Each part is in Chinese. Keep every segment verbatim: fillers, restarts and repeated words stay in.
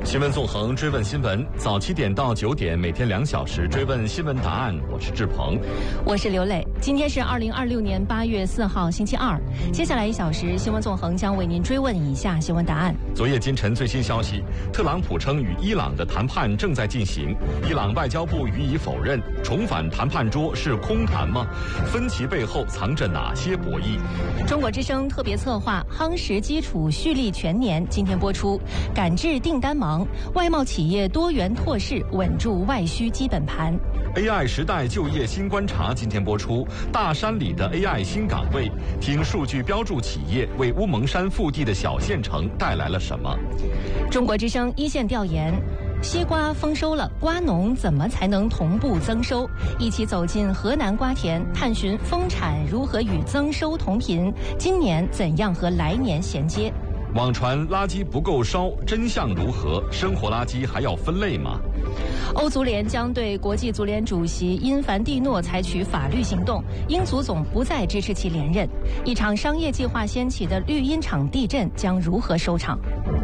新闻纵横，追问新闻，早七点到九点，每天两小时追问新闻答案。我是志鹏， 我是刘磊。今天是二零二六年八月四号，星期二。接下来一小时，新闻纵横将为您追问以下新闻答案。 昨夜今晨最新消息，特朗普称与伊朗的谈判正在进行，伊朗外交部予以否认。重返谈判桌是空谈吗？分歧背后藏着哪些博弈？ 中国之声特别策划夯实基础蓄力全年今天播出，赶制订单忙，外贸企业多元拓市，稳住外需基本盘。 A I 时代就业新观察今天播出，大山里的 A I 新岗位，听数据标注企业为乌蒙山腹地的小县城带来了什么？ 中国之声一线调研，西瓜丰收了，瓜农怎么才能同步增收？一起走进河南瓜田，探寻丰产如何与增收同频，今年怎样和来年衔接？ 网传垃圾不够烧，真相如何？生活垃圾还要分类吗？ 欧足联将对国际足联主席因凡蒂诺采取法律行动，英足总不再支持其连任。一场商业计划掀起的绿茵场地震将如何收场？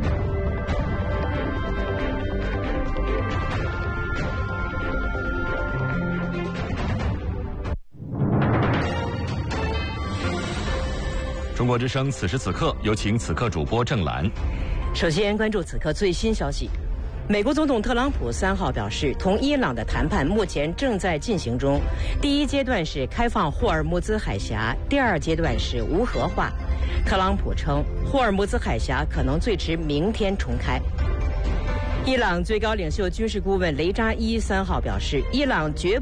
中国之声此时此刻，有请此刻主播郑兰。 首先关注此刻最新消息。美国总统特朗普三号表示，同伊朗的谈判目前正在进行中，第一阶段是开放霍尔木兹海峡，第二阶段是无核化。特朗普称，霍尔木兹海峡可能最迟明天重开。伊朗最高领袖军事顾问雷扎伊三号表示，伊朗绝